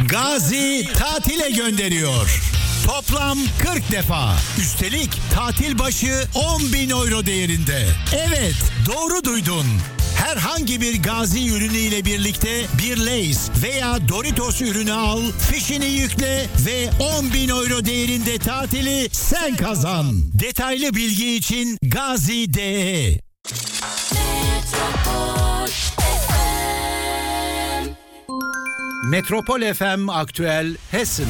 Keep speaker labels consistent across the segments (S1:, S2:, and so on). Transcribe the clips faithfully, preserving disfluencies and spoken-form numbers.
S1: Gazi tatile gönderiyor. Toplam kırk defa. Üstelik tatil başı on bin euro değerinde. Evet, doğru duydun. Herhangi bir Gazi ürünü ile birlikte bir Lay's veya Doritos ürünü al, fişini yükle ve on bin euro değerinde tatili sen kazan. Detaylı bilgi için Gazi nokta de. Metropol F M Aktüel Hessen.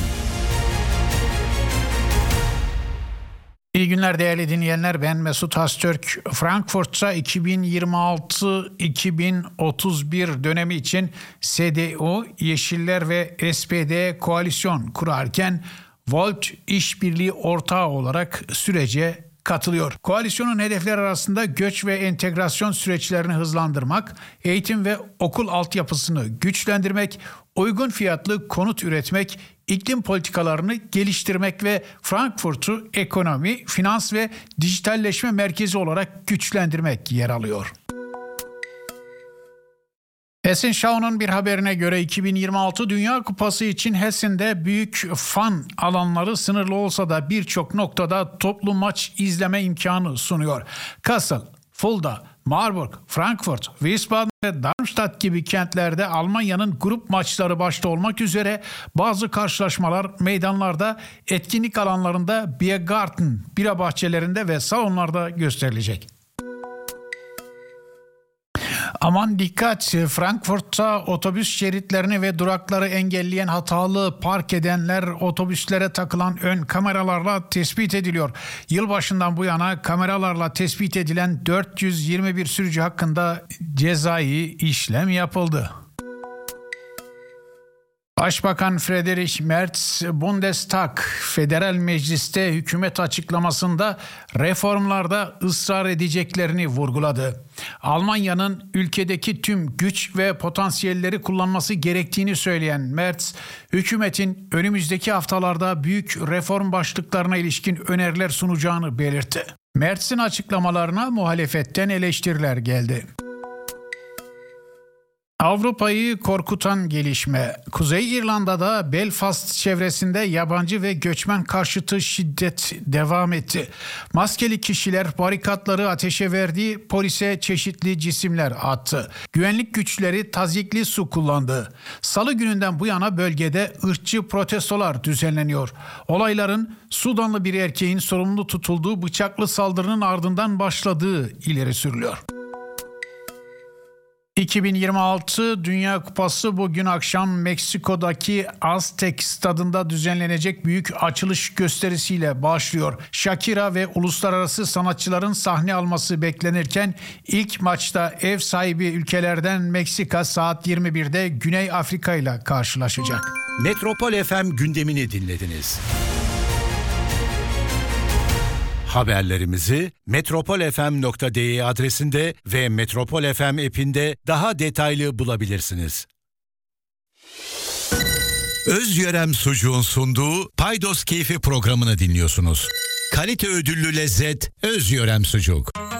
S2: İyi günler değerli dinleyenler, ben Mesut Hastürk. Frankfurt'ta iki bin yirmi altı iki bin otuz bir dönemi için S D U, Yeşiller ve S P D koalisyon kurarken Volt işbirliği ortağı olarak sürece katılıyor. Koalisyonun hedefleri arasında göç ve entegrasyon süreçlerini hızlandırmak, eğitim ve okul altyapısını güçlendirmek, uygun fiyatlı konut üretmek, iklim politikalarını geliştirmek ve Frankfurt'u ekonomi, finans ve dijitalleşme merkezi olarak güçlendirmek yer alıyor. Hessen Schau'nun bir haberine göre iki bin yirmi altı Dünya Kupası için Hessen'de büyük fan alanları sınırlı olsa da birçok noktada toplu maç izleme imkanı sunuyor. Kassel, Fulda, Marburg, Frankfurt, Wiesbaden ve Darmstadt gibi kentlerde Almanya'nın grup maçları başta olmak üzere bazı karşılaşmalar meydanlarda, etkinlik alanlarında, Biergarten, bira bahçelerinde ve salonlarda gösterilecek. Aman dikkat! Frankfurt'ta otobüs şeritlerini ve durakları engelleyen hatalı park edenler otobüslere takılan ön kameralarla tespit ediliyor. Yılbaşından bu yana kameralarla tespit edilen dört yüz yirmi bir sürücü hakkında cezai işlem yapıldı. Başbakan Friedrich Merz, Bundestag Federal Meclis'te hükümet açıklamasında reformlarda ısrar edeceklerini vurguladı. Almanya'nın ülkedeki tüm güç ve potansiyelleri kullanması gerektiğini söyleyen Merz, hükümetin önümüzdeki haftalarda büyük reform başlıklarına ilişkin öneriler sunacağını belirtti. Merz'in açıklamalarına muhalefetten eleştiriler geldi. Avrupa'yı korkutan gelişme. Kuzey İrlanda'da Belfast çevresinde yabancı ve göçmen karşıtı şiddet devam etti. Maskeli kişiler barikatları ateşe verdi, polise çeşitli cisimler attı. Güvenlik güçleri tazyikli su kullandı. Salı gününden bu yana bölgede ırkçı protestolar düzenleniyor. Olayların Sudanlı bir erkeğin sorumlu tutulduğu bıçaklı saldırının ardından başladığı ileri sürülüyor. iki bin yirmi altı Dünya Kupası bugün akşam Meksiko'daki Aztek stadında düzenlenecek büyük açılış gösterisiyle başlıyor. Shakira ve uluslararası sanatçıların sahne alması beklenirken ilk maçta ev sahibi ülkelerden Meksika saat yirmi birde Güney Afrika ile karşılaşacak.
S1: Metropol F M gündemini dinlediniz. Haberlerimizi metropol f m nokta d e adresinde ve Metropol F M app'inde daha detaylı bulabilirsiniz. Özyörem Sucuğun sunduğu Paydos Keyfi programını dinliyorsunuz. Kalite ödüllü lezzet Özyörem Sucuk.